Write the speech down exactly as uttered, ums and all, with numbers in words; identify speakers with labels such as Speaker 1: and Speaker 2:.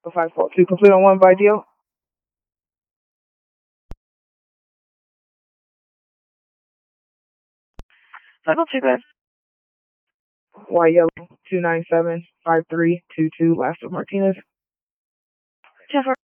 Speaker 1: The five four two complete on one by deal. That's not too bad. Y yellow two nine seven five three two two. Last of Martinez. ten four.